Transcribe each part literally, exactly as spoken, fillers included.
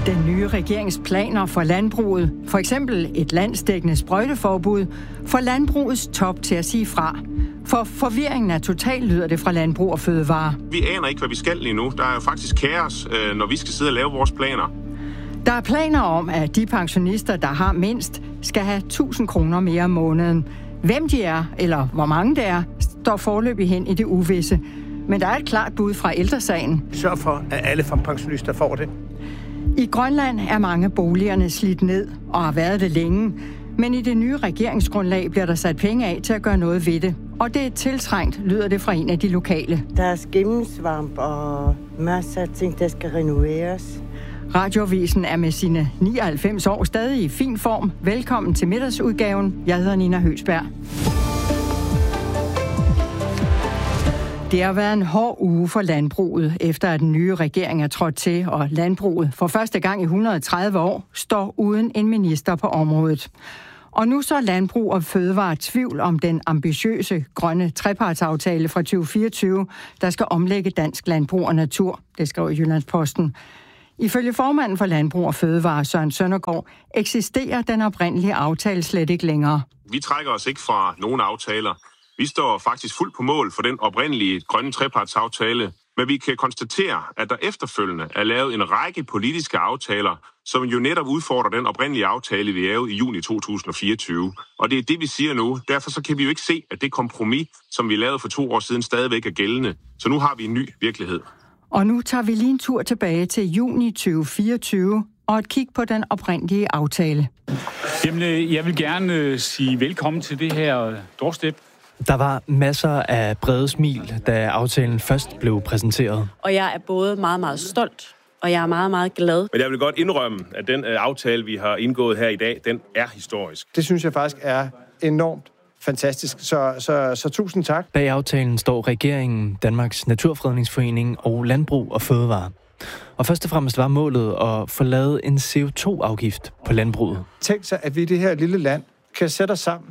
Den nye regerings planer for landbruget, for eksempel et landsdækkende sprøjteforbud, får landbrugets top til at sige fra. For forvirringen er total, lyder det fra Landbrug og Fødevare. Vi aner ikke, hvad vi skal lige nu. Der er jo faktisk kaos, når vi skal sidde og lave vores planer. Der er planer om, at de pensionister, der har mindst, skal have tusind kroner mere om måneden. Hvem de er, eller hvor mange det er, står foreløbig hen i det uvisse. Men der er et klart bud fra Ældresagen. Sørg for, at alle pensionister får det. I Grønland er mange boligerne slidt ned og har været det længe. Men i det nye regeringsgrundlag bliver der sat penge af til at gøre noget ved det. Og det er tiltrængt, lyder det fra en af de lokale. Der er skimmelsvamp og masser af ting, der skal renoveres. Radioavisen er med sine nioghalvfems år stadig i fin form. Velkommen til middagsudgaven. Jeg hedder Nina Høgsberg. Det har været en hård uge for landbruget, efter at den nye regering er trådt til, og landbruget for første gang i et hundrede og tredive år står uden en minister på området. Og nu så Landbrug og Fødevare tvivl om den ambitiøse grønne trepartsaftale fra tyve fireogtyve, der skal omlægge dansk landbrug og natur, det skriver Jyllandsposten. Ifølge formanden for Landbrug og Fødevare, Søren Søndergaard, eksisterer den oprindelige aftale slet ikke længere. Vi trækker os ikke fra nogen aftaler. Vi står faktisk fuldt på mål for den oprindelige grønne trepartsaftale, men vi kan konstatere, at der efterfølgende er lavet en række politiske aftaler, som jo netop udfordrer den oprindelige aftale, vi lavede i juni to tusind og fireogtyve. Og det er det, vi siger nu. Derfor så kan vi jo ikke se, at det kompromis, som vi lavede for to år siden, stadigvæk er gældende. Så nu har vi en ny virkelighed. Og nu tager vi lige en tur tilbage til juni tyve fireogtyve og et kig på den oprindelige aftale. Jamen, jeg vil gerne sige velkommen til det her doorstep. Der var masser af brede smil, da aftalen først blev præsenteret. Og jeg er både meget, meget stolt, og jeg er meget, meget glad. Men jeg vil godt indrømme, at den aftale, vi har indgået her i dag, den er historisk. Det synes jeg faktisk er enormt fantastisk, så, så, så tusind tak. Bag aftalen står regeringen, Danmarks Naturfredningsforening og Landbrug og Fødevare. Og først og fremmest var målet at få lavet en C O to afgift på landbruget. Tænk sig, at vi i det her lille land kan sætte os sammen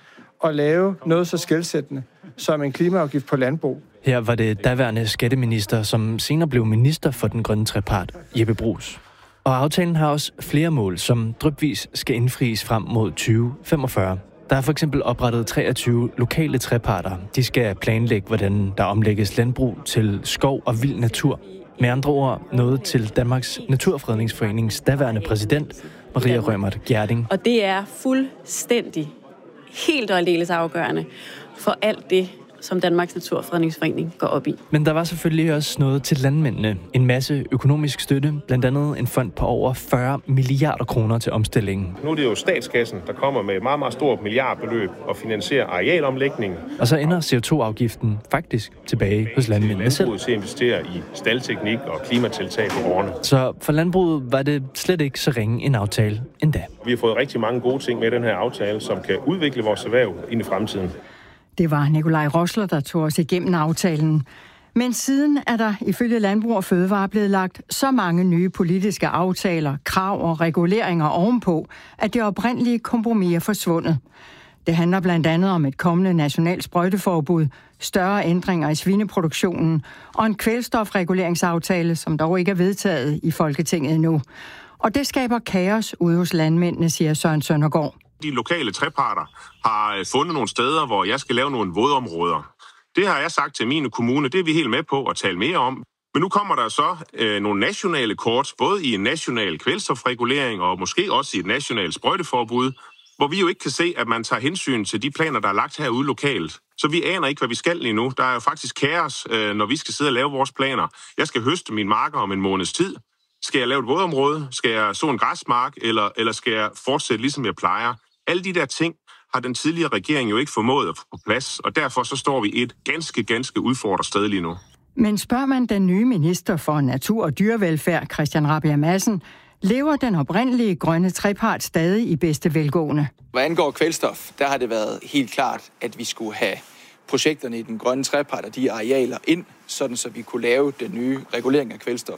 og lave noget så skelsættende som en klimaafgift på landbrug. Her var det daværende skatteminister, som senere blev minister for den grønne trepart, Jeppe Bruus. Og aftalen har også flere mål, som drypvis skal indfries frem mod tyve femogfyrre. Der er for eksempel oprettet treogtyve lokale treparter. De skal planlægge, hvordan der omlægges landbrug til skov og vild natur. Med andre ord noget til Danmarks Naturfredningsforenings daværende præsident, Maria Rømert Gjerding. Og det er fuldstændig helt og aldeles afgørende for alt det, som Danmarks Naturfredningsforening går op i. Men der var selvfølgelig også noget til landmændene. En masse økonomisk støtte, blandt andet en fond på over fyrre milliarder kroner til omstillingen. Nu er det jo statskassen, der kommer med et meget, meget stort milliardbeløb og finansierer arealomlægningen. Og så ender C O to afgiften faktisk tilbage hos landmændene selv. Landbruget til at investere i staldteknik og klimatiltag på gårdene. Så for landbruget var det slet ikke så ringe en aftale endda. Vi har fået rigtig mange gode ting med den her aftale, som kan udvikle vores erhverv ind i fremtiden. Det var Nikolaj Rosler, der tog os igennem aftalen. Men siden er der ifølge Landbrug og Fødevare blevet lagt så mange nye politiske aftaler, krav og reguleringer ovenpå, at det oprindelige kompromis er forsvundet. Det handler blandt andet om et kommende nationalt sprøjteforbud, større ændringer i svineproduktionen og en kvælstofreguleringsaftale, som dog ikke er vedtaget i Folketinget endnu. Og det skaber kaos ude hos landmændene, siger Søren Søndergaard. De lokale treparter har fundet nogle steder, hvor jeg skal lave nogle vådområder. Det har jeg sagt til mine kommuner, det er vi helt med på at tale mere om. Men nu kommer der så øh, nogle nationale kort, både i en national kvælstofregulering og måske også i et nationalt sprøjteforbud, hvor vi jo ikke kan se, at man tager hensyn til de planer, der er lagt herude lokalt. Så vi aner ikke, hvad vi skal lige nu. Der er jo faktisk kaos, øh, når vi skal sidde og lave vores planer. Jeg skal høste mine marker om en måneds tid. Skal jeg lave et vådområde? Skal jeg så en græsmark? Eller, eller skal jeg fortsætte, ligesom jeg plejer? Alle de der ting har den tidligere regering jo ikke formået at få på plads, og derfor så står vi et ganske, ganske udfordret sted lige nu. Men spørger man den nye minister for natur og dyrevelfærd, Christian Rabjerg Madsen, lever den oprindelige grønne trepart stadig i bedste velgående? Hvad angår kvælstof, der har det været helt klart, at vi skulle have projekterne i den grønne trepart og de arealer ind, sådan så vi kunne lave den nye regulering af kvælstof.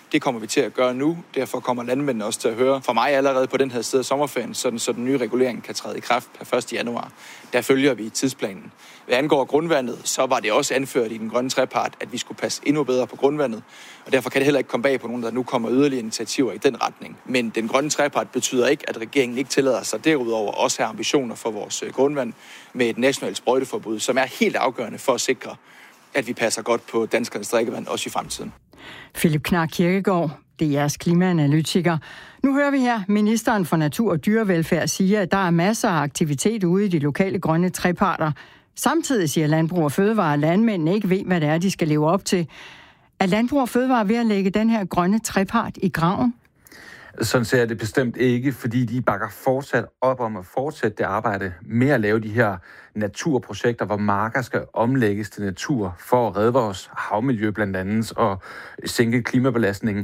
Det kommer vi til at gøre nu. Derfor kommer landmændene også til at høre fra mig allerede på den her sted af sommerferien, sådan, så den nye regulering kan træde i kraft per første januar. Der følger vi tidsplanen. Hvad angår grundvandet, så var det også anført i den grønne trepart, at vi skulle passe endnu bedre på grundvandet. Og derfor kan det heller ikke komme bag på nogen, der nu kommer yderligere initiativer i den retning. Men den grønne trepart betyder ikke, at regeringen ikke tillader sig derudover også have ambitioner for vores grundvand med et nationalt sprøjteforbud, som er helt afgørende for at sikre, at vi passer godt på danskernes drikkevand også i fremtiden. Philip Knark Kirkegaard, D R's klimaanalytiker. Nu hører vi her ministeren for Natur og Dyrevelfærd sige, at der er masser af aktivitet ude i de lokale grønne treparter. Samtidig siger Landbrug og Fødevare, at landmændene ikke ved, hvad det er, de skal leve op til. Er Landbrug og Fødevare ved at lægge den her grønne trepart i graven? Sådan ser jeg det bestemt ikke, fordi de bakker fortsat op om at fortsætte det arbejde med at lave de her naturprojekter, hvor marker skal omlægges til natur for at redde vores havmiljø blandt andet og sænke klimabelastningen.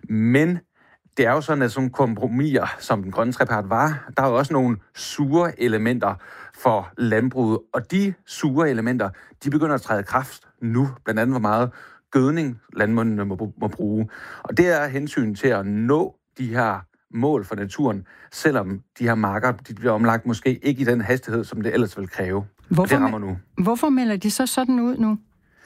Men det er jo sådan, at sådan kompromiser, som den grønne trepart var, der er jo også nogle sure elementer for landbruget, og de sure elementer, de begynder at træde i kraft nu, blandt andet hvor meget gødning landmændene må, må bruge. Og det er hensyn til at nå de her mål for naturen, selvom de her marker de bliver omlagt måske ikke i den hastighed, som det ellers vil kræve. Hvorfor, det rammer nu. Hvorfor melder de så sådan ud nu?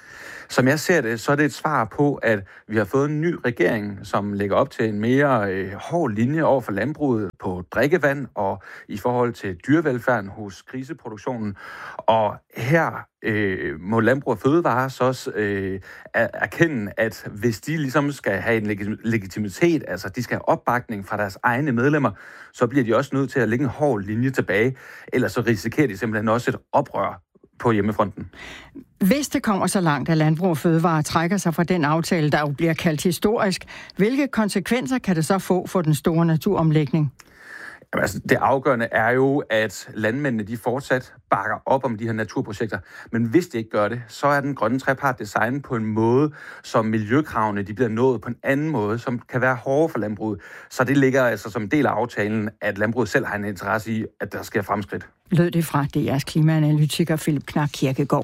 Som jeg ser det, så er det et svar på, at vi har fået en ny regering, som lægger op til en mere øh, hård linje over for landbruget på drikkevand og i forhold til dyrevelfærden hos griseproduktionen. Og her øh, må Landbrug og Fødevare så også øh, erkende, at hvis de ligesom skal have en legitimitet, altså de skal have opbakning fra deres egne medlemmer, så bliver de også nødt til at lægge en hård linje tilbage, ellers så risikerer de simpelthen også et oprør på hjemmefronten. Hvis det kommer så langt, at Landbrug og Fødevare trækker sig fra den aftale, der jo bliver kaldt historisk, hvilke konsekvenser kan det så få for den store naturomlægning? Jamen, altså, det afgørende er jo, at landmændene de fortsat bakker op om de her naturprojekter. Men hvis de ikke gør det, så er den grønne trepart designet på en måde, som miljøkravene de bliver nået på en anden måde, som kan være hårde for landbruget. Så det ligger altså som en del af aftalen, at landbruget selv har en interesse i, at der sker fremskridt. Lød det fra D R's klimaanalytiker Philip Knark Kirkegaard.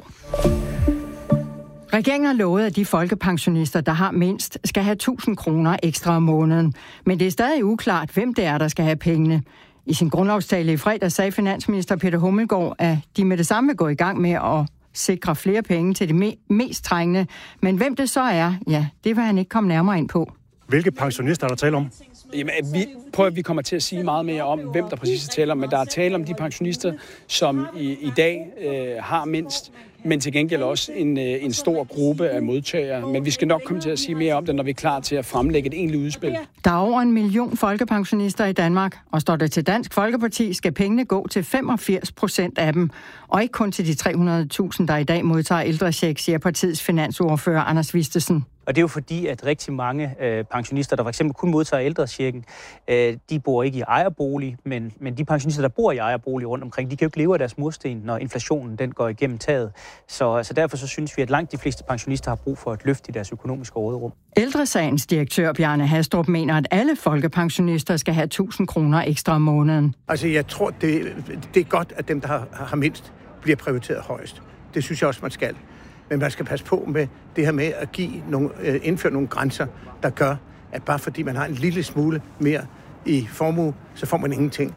Regeringen har lovet, at de folkepensionister, der har mindst, skal have tusind kroner ekstra om måneden. Men det er stadig uklart, hvem det er, der skal have pengene. I sin grundlovstale i fredag sagde finansminister Peter Hummelgaard, at de med det samme vil gå i gang med at sikre flere penge til de me- mest trængende. Men hvem det så er, ja, det vil han ikke komme nærmere ind på. Hvilke pensionister er der tale om? Jamen, vi prøver, at vi kommer til at sige meget mere om, hvem der præcis taler om, men der er tale om de pensionister, som i, i dag øh, har mindst, men til gengæld også en, øh, en stor gruppe af modtagere. Men vi skal nok komme til at sige mere om det, når vi er klar til at fremlægge et egentligt udspil. Der er over en million folkepensionister i Danmark, og står det til Dansk Folkeparti, skal pengene gå til femogfirs procent af dem, og ikke kun til de tre hundrede tusind, der i dag modtager ældrecheck, siger partiets finansordfører Anders Vistesen. Og det er jo fordi, at rigtig mange øh, pensionister, der for eksempel kun modtager ældrechecken, øh, de bor ikke i ejerbolig, men, men de pensionister, der bor i ejerbolig rundt omkring, de kan jo ikke leve af deres mursten, når inflationen den går igennem taget. Så, så derfor så synes vi, at langt de fleste pensionister har brug for et løft i deres økonomiske råderum. Ældresagens direktør Bjarne Hastrup mener, at alle folkepensionister skal have tusind kroner ekstra om måneden. Altså jeg tror, det, det er godt, at dem, der har, har mindst, bliver prioriteret højst. Det synes jeg også, man skal. Men man skal passe på med det her med at give nogle, indføre nogle grænser, der gør, at bare fordi man har en lille smule mere i formue, så får man ingenting.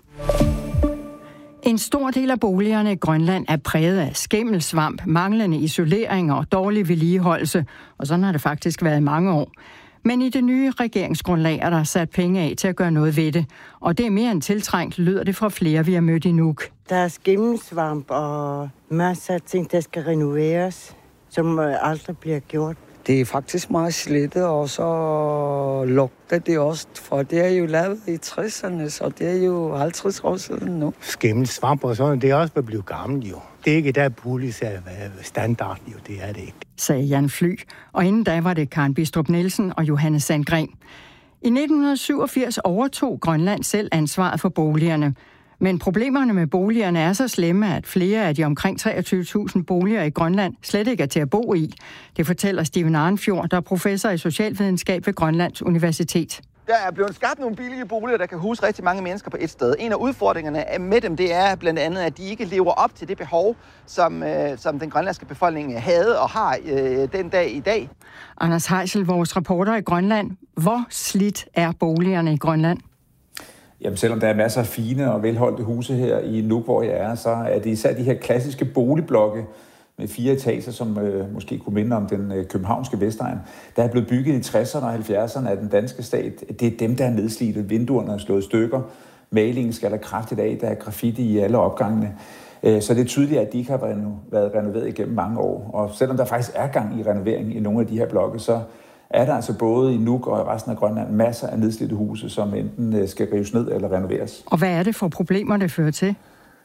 En stor del af boligerne i Grønland er præget af skimmelsvamp, manglende isolering og dårlig vedligeholdelse, og sådan har det faktisk været i mange år. Men i det nye regeringsgrundlag er der sat penge af til at gøre noget ved det, og det er mere end tiltrængt, lyder det fra flere, vi har mødt i Nuuk. Der er skimmelsvamp og masser af ting, der skal renoveres, som aldrig bliver gjort. Det er faktisk meget slettet, og så lugter det også, for det er jo lavet i tresserne, så det er jo halvtreds år siden nu. Skimmelsvamp og sådan, det er også blevet gammelt jo. Det er ikke der bolig standard jo, det er det ikke. Sagde Jan Fly, og inden da var det Karen Bistrup Nielsen og Johannes Sandgren. I nitten syvogfirs overtog Grønland selv ansvaret for boligerne. Men problemerne med boligerne er så slemme, at flere af de omkring treogtyve tusind boliger i Grønland slet ikke er til at bo i. Det fortæller Steven Arnfjord, der er professor i socialvidenskab ved Grønlands Universitet. Der er blevet skabt nogle billige boliger, der kan huse rigtig mange mennesker på et sted. En af udfordringerne med dem, det er blandt andet, at de ikke lever op til det behov, som, øh, som den grønlandske befolkning havde og har øh, den dag i dag. Anders Heisel, vores reporter i Grønland. Hvor slidt er boligerne i Grønland? Jamen, selvom der er masser af fine og velholdte huse her i Nuuk, hvor jeg er, så er det især de her klassiske boligblokke med fire etager, som øh, måske kunne minde om den øh, københavnske Vestegn, der er blevet bygget i tresserne og halvfjerdserne af den danske stat. Det er dem, der er nedslidte. Vinduerne er slået i stykker. Malingen skal der kraftigt af. Der er graffiti i alle opgangene. Øh, så det er tydeligt, at de ikke har været renoveret igennem mange år. Og selvom der faktisk er gang i renovering i nogle af de her blokke, så er der altså både i Nuuk og i resten af Grønland masser af nedslidte huse, som enten skal rives ned eller renoveres. Og hvad er det for problemer, det fører til?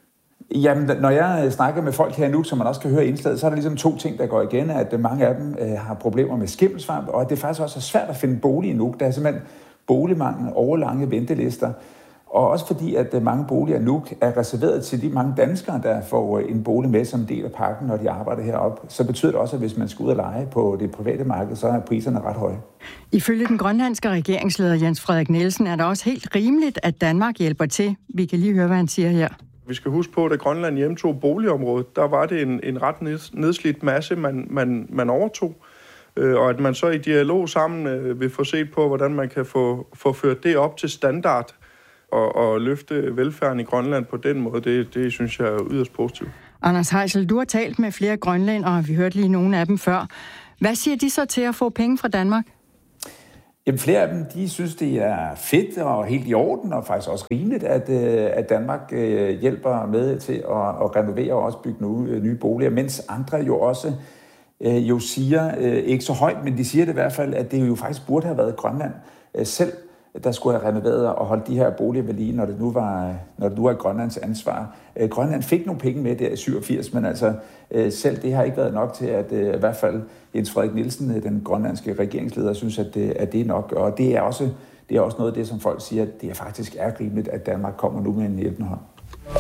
Jamen, når jeg snakker med folk her i Nuuk, som man også kan høre i indslaget, så er der ligesom to ting, der går igen, at mange af dem øh, har problemer med skimmelsvamp, og at det faktisk også er svært at finde bolig i Nuuk. Der er simpelthen boligmangel, overlange ventelister, og også fordi, at mange boliger i Nuuk er reserveret til de mange danskere, der får en bolig med som del af pakken, når de arbejder heroppe. Så betyder det også, at hvis man skal ud og lege på det private marked, så er priserne ret høje. Ifølge den grønlandske regeringsleder Jens Frederik Nielsen er det også helt rimeligt, at Danmark hjælper til. Vi kan lige høre, hvad han siger her. Vi skal huske på, at da Grønland hjemtog boligområdet, der var det en, en ret nedslidt masse, man, man, man overtog. Øh, og at man så i dialog sammen øh, vil få set på, hvordan man kan få, få ført det op til standard og, og løfte velfærden i Grønland på den måde, det, det synes jeg er yderst positivt. Anders Heisel, du har talt med flere grønlændere, og vi hørte lige nogle af dem før. Hvad siger de så til at få penge fra Danmark? Jamen, flere af dem, de synes, det er fedt og helt i orden, og faktisk også rimeligt, at, at Danmark hjælper med til at, at renovere og også bygge nye, nye boliger, mens andre jo også jo siger, ikke så højt, men de siger det i hvert fald, at det jo faktisk burde have været Grønland selv, der skulle have renoveret og holdt de her boliger ved lige, når det nu var, når det nu var Grønlands ansvar. Grønland fik nogle penge med der i syvogfirs, men altså selv det har ikke været nok til, at i hvert fald Jens Frederik Nielsen, den grønlandske regeringsleder, synes, at det, at det er nok. Og det er, også, det er også noget af det, som folk siger, at det er faktisk er rimeligt, at Danmark kommer nu med en hjælpende hånd.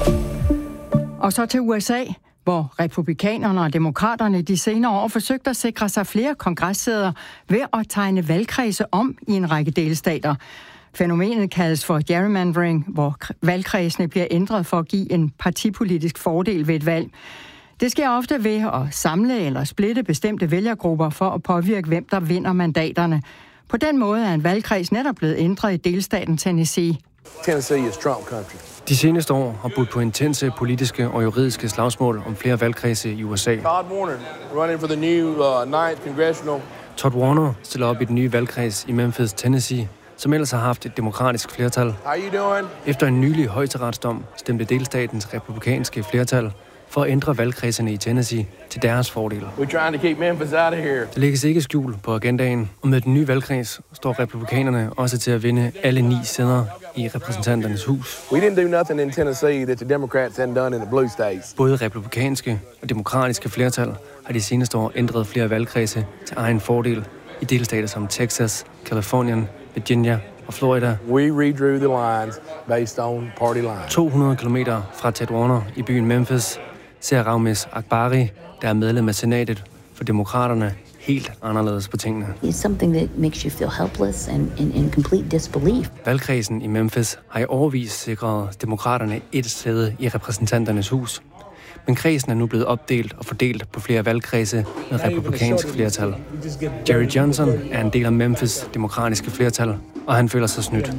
Og så til U S A, hvor republikanerne og demokraterne de senere år forsøgte at sikre sig flere kongressæder ved at tegne valgkredse om i en række delstater. Fænomenet kaldes for gerrymandering, hvor valgkredsene bliver ændret for at give en partipolitisk fordel ved et valg. Det sker ofte ved at samle eller splitte bestemte vælgergrupper for at påvirke, hvem der vinder mandaterne. På den måde er en valgkreds netop blevet ændret i delstaten Tennessee. Tennessee is Trump country. De seneste år har budt på intense politiske og juridiske slagsmål om flere valgkredse i U S A. Todd Warner running for the new uh, ninth congressional. Todd Warner stiller op i den nye valgkreds i Memphis, Tennessee, som ellers har haft et demokratisk flertal. How you doing? Efter en nylig højesteretsdom stemte delstatens republikanske flertal for at ændre valgkredserne i Tennessee til deres fordel. We're trying to keep Memphis out of here. Der lægges ikke skjul på agendaen, og med den nye valgkreds står republikanerne også til at vinde alle ni sæder i repræsentanternes hus. We didn't do nothing in Tennessee that the Democrats hadn't done in the blue states. Både republikanske og demokratiske flertal har de seneste år ændret flere valgkredse til egen fordel i delstater som Texas, Californien, Virginia og Florida. We redrew the lines based on party lines. to hundrede kilometer fra Ted Warner i byen Memphis ser Raumes Akbari, der er medlem af senatet for demokraterne, helt anderledes på tingene. It's something that makes you feel helpless and in, in complete disbelief. Valgkredsen i Memphis har i årevis sikret demokraterne et sæde i repræsentanternes hus. Men kredsen er nu blevet opdelt og fordelt på flere valgkredse med republikansk flertal. Jerry Johnson er en del af Memphis' demokratiske flertal, og han føler sig snydt.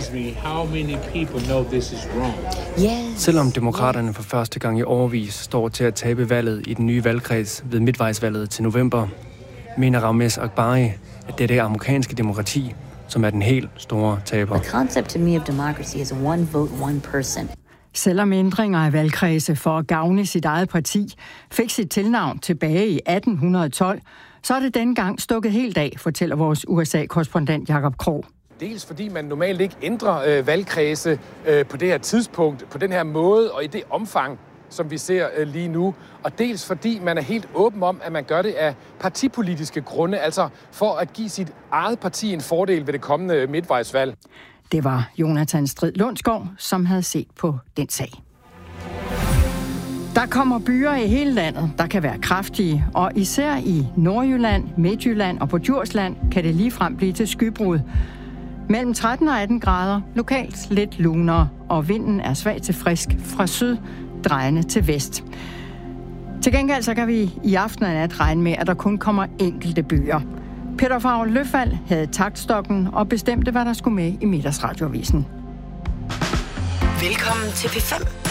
Selvom demokraterne for første gang i årevis står til at tabe valget i den nye valgkreds ved midtvejsvalget til november, mener Raumes Akbari, at det er det amerikanske demokrati, som er den helt store taber. The concept to me of democracy is one vote, one person. Selvom ændringer af valgkredse for at gavne sit eget parti fik sit tilnavn tilbage i atten tolv, så er det denne gang stukket helt af, fortæller vores U S A-korrespondent Jakob Krog. Dels fordi man normalt ikke ændrer øh, valgkredse øh, på det her tidspunkt, på den her måde og i det omfang, som vi ser øh, lige nu. Og dels fordi man er helt åben om, at man gør det af partipolitiske grunde, altså for at give sit eget parti en fordel ved det kommende midtvejsvalg. Det var Jonathan Strid Lundsgaard, som havde set på den sag. Der kommer byer i hele landet, der kan være kraftige, og især i Nordjylland, Midtjylland og på Djursland kan det ligefrem blive til skybrud. Mellem tretten og atten grader, lokalt lidt lunere, og vinden er svag til frisk fra syd, drejende til vest. Til gengæld så kan vi i aften og nat regne med, at der kun kommer enkelte byer. Peter Favre Løfald havde taktstokken og bestemte, hvad der skulle med i Middagsradioavisen. Velkommen til P fem.